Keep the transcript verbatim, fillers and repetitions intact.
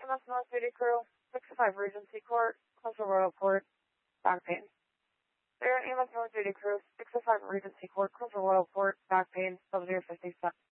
M S North Duty Crew, six oh five Regency Court, Coastal Royal Port, back pain. They're E M S North Duty Crew, six oh five Regency Court, Coastal Royal Port, back pain, W fifty-seven.